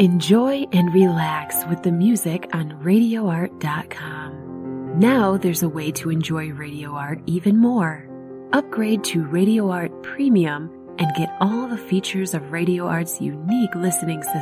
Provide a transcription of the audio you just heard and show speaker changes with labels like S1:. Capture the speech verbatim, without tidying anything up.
S1: Enjoy and relax with the music on radio art dot com. Now there's a way to enjoy Radio Art even more. Upgrade to Radio Art Premium and get all the features of Radio Art's unique listening system.